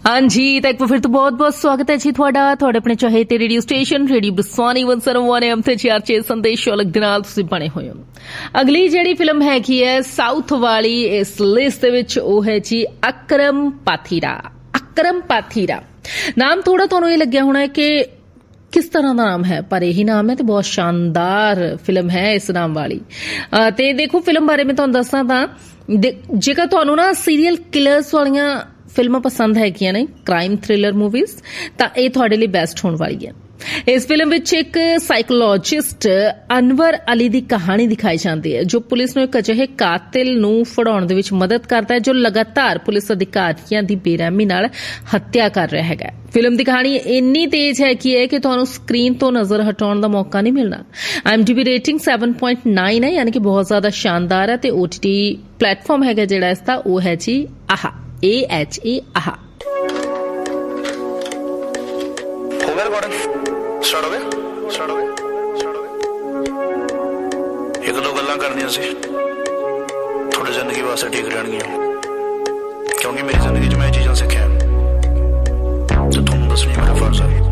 हाँ जी, तो एक बार फिर तो बहुत बहुत स्वागत है जी थोड़ा अपने चहेते रेडियो स्टेशन रेडियो बरसानी 101 एम ते चार संदेश अलग दे नाल तुसीं बने होए हो। अगली जिहड़ी फिल्म हैगी है साउथ वाली इस लिस्ट दे विच ओह है जी अकरम पाथीरा। नाम थोड़ा तुहानूं ये लग्गिया होना है कि किस तरह का नाम है, पर यही नाम है तो बहुत शानदार फिल्म है इस नाम वाली। ते देखो फिल्म बारे में तुहानूं दस्सां तां जेकर तुहानूं ना सीरियल किलर्स वालियां फिल्मां पसंद हैगियां ने, क्राइम थ्रिलर मूवीज, तां इह तुहाडे लई बेस्ट होण वाली है। इस फिल्म विच एक साइकोलॉजिस्ट अनवर अली दी कहानी दिखाई जाती है जो पुलिस नूं एक अजिहे कातिल नूं फड़ाउण दे विच मदद करता है जो लगातार पुलिस अधिकारियों की बेरहमी नाल हत्या कर रहा है। फिल्म की कहानी इन्नी तेज है कि तुहानूं स्क्रीन तो नजर हटाउण दा मौका नहीं मिलना। IMDb रेटिंग 7.9 है, यानी कि बहुत ज्यादा शानदार है। ते OTT प्लेटफॉर्म है जिहड़ा इसदा वो है जी आहा AHA आहा। एक दो गल्लां करनियां सी थोड़ी जिंदगी वास्ते ठीक रहणगियां, क्योंकि मेरी जिंदगी च मैं चीज़ां सीखियां ते तुहानूं दस्सणी मेरा फर्ज है।